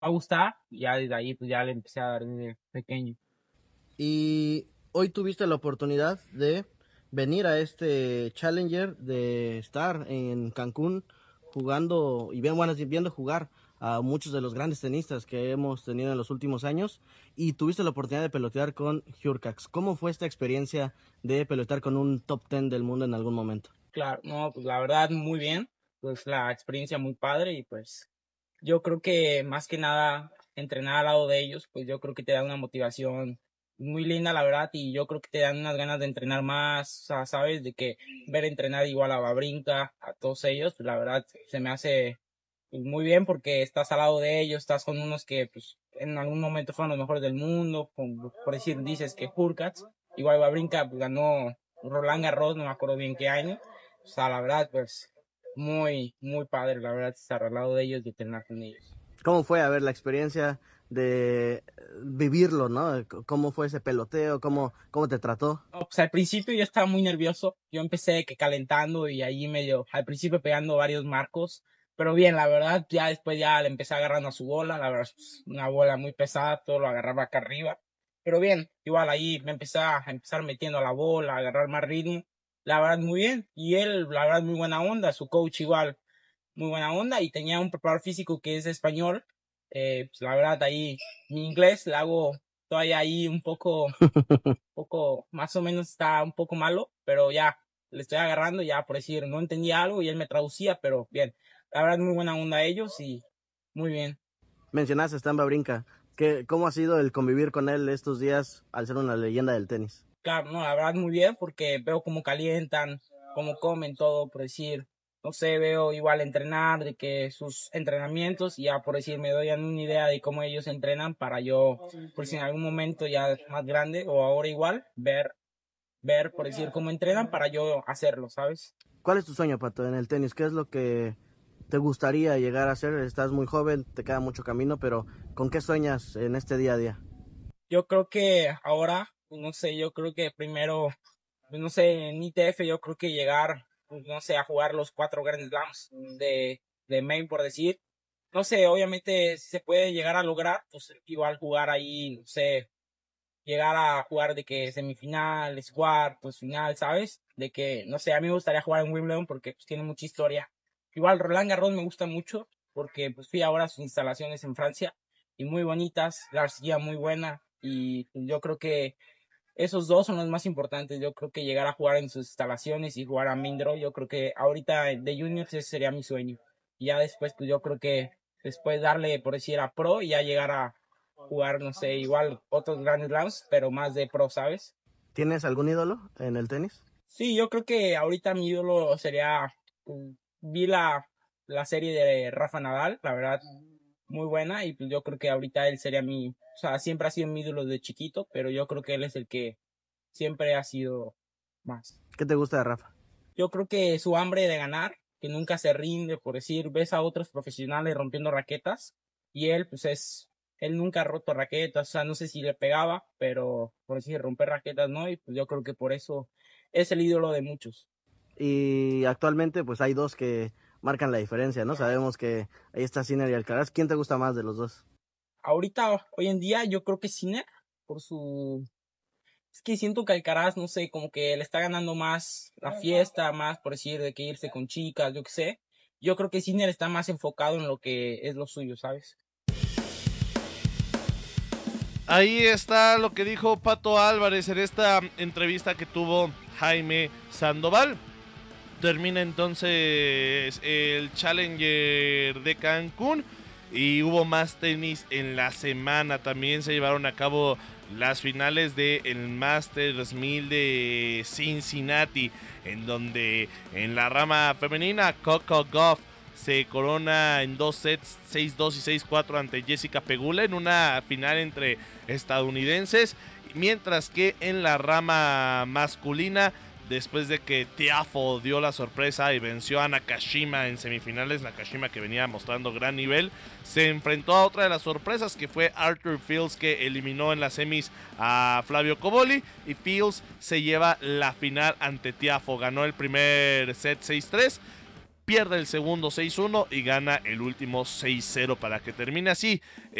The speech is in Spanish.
a gustar, y ya desde ahí pues ya le empecé a dar desde pequeño. Y hoy tuviste la oportunidad de venir a este Challenger, de estar en Cancún jugando y bien, bueno, viendo jugar a muchos de los grandes tenistas que hemos tenido en los últimos años y tuviste la oportunidad de pelotear con Hurkacz. ¿Cómo fue esta experiencia de pelotear con un top 10 del mundo en algún momento? Claro, no, pues la verdad muy bien, pues la experiencia muy padre y pues yo creo que más que nada entrenar al lado de ellos, pues yo creo que te da una motivación muy linda, la verdad, y yo creo que te dan unas ganas de entrenar más, o sea, sabes, de que ver entrenar igual a Babrinka, a todos ellos, pues la verdad se me hace pues, muy bien porque estás al lado de ellos, estás con unos que pues en algún momento fueron los mejores del mundo, por decir, dices que Hurkacz, igual Babrinka pues, ganó Roland Garros, no me acuerdo bien qué año, o sea, la verdad, pues muy, muy padre, la verdad, estar al lado de ellos y entrenar con ellos. ¿Cómo fue, a ver, la experiencia de vivirlo, ¿no? ¿Cómo fue ese peloteo? ¿Cómo te trató? No, pues al principio yo estaba muy nervioso, yo empecé que calentando y ahí medio, al principio pegando varios marcos, pero bien, la verdad, ya después ya le empecé agarrando a su bola, la verdad, pues, una bola muy pesada, todo lo agarraba acá arriba, pero bien, igual ahí me empecé a empezar metiendo a la bola, a agarrar más ritmo, la verdad muy bien, y él, la verdad, muy buena onda, su coach igual, muy buena onda, y tenía un preparador físico que es español, pues la verdad ahí, mi inglés la hago todavía ahí un poco, más o menos está un poco malo, pero ya le estoy agarrando ya por decir, no entendía algo y él me traducía, pero bien, la verdad muy buena onda ellos y muy bien. Mencionaste a Stan Wawrinka. ¿Cómo ha sido el convivir con él estos días al ser una leyenda del tenis? Claro, no, la verdad muy bien porque veo cómo calientan, cómo comen todo, por decir, no sé, veo igual entrenar, de que sus entrenamientos y ya por decir, me doy una idea de cómo ellos entrenan para yo, por si en algún momento ya más grande o ahora igual, ver, por decir, cómo entrenan para yo hacerlo, ¿sabes? ¿Cuál es tu sueño, Pato, en el tenis? ¿Qué es lo que te gustaría llegar a hacer? Estás muy joven, te queda mucho camino, pero ¿con qué sueñas en este día a día? Yo creo que ahora, pues, no sé, yo creo que primero, pues, no sé, en ITF yo creo que llegar, pues, no sé, a jugar los 4 Grand Slams de main, por decir. No sé, obviamente si se puede llegar a lograr, pues igual jugar ahí, no sé, llegar a jugar de que semifinales, cuartos, final, ¿sabes? De que, no sé, a mí me gustaría jugar en Wimbledon porque pues tiene mucha historia. Igual Roland Garros me gusta mucho porque pues fui ahora a sus instalaciones en Francia y muy bonitas, la arcilla muy buena y pues, yo creo que esos dos son los más importantes. Yo creo que llegar a jugar en sus instalaciones y jugar a Mindro, yo creo que ahorita de juniors ese sería mi sueño. Y ya después, pues yo creo que después darle, por decir, a pro y ya llegar a jugar, no sé, igual otros Grand Slams, pero más de pro, ¿sabes? ¿Tienes algún ídolo en el tenis? Sí, yo creo que ahorita mi ídolo sería, vi la serie de Rafa Nadal, la verdad, muy buena, y pues yo creo que ahorita él sería o sea, siempre ha sido mi ídolo de chiquito, pero yo creo que él es el que siempre ha sido más. ¿Qué te gusta de Rafa? Yo creo que su hambre de ganar, que nunca se rinde, por decir, ves a otros profesionales rompiendo raquetas y él, pues él nunca ha roto raquetas, o sea, no sé si le pegaba, pero por decir, romper raquetas no, y pues yo creo que por eso es el ídolo de muchos. Y actualmente pues hay dos que marcan la diferencia, ¿no? Sabemos que ahí está Sinner y Alcaraz. ¿Quién te gusta más de los dos? Ahorita, hoy en día, yo creo que Sinner, por su... Es que siento que Alcaraz, no sé, como que le está ganando más la fiesta, más por decir, de que irse con chicas, yo qué sé. Yo creo que Sinner está más enfocado en lo que es lo suyo, ¿sabes? Ahí está lo que dijo Pato Álvarez en esta entrevista que tuvo Jaime Sandoval. Termina entonces el Challenger de Cancún y hubo más tenis en la semana. También se llevaron a cabo las finales del Masters 1000 de Cincinnati, en donde en la rama femenina Coco Gauff se corona en 2 sets, 6-2 y 6-4 ante Jessica Pegula en una final entre estadounidenses, mientras que en la rama masculina, después de que Tiafoe dio la sorpresa y venció a Nakashima en semifinales, Nakashima que venía mostrando gran nivel, se enfrentó a otra de las sorpresas que fue Arthur Fields, que eliminó en las semis a Flavio Cobolli, y Fields se lleva la final ante Tiafoe, ganó el primer set 6-3. pierde el segundo 6-1 y gana el último 6-0 para que termine así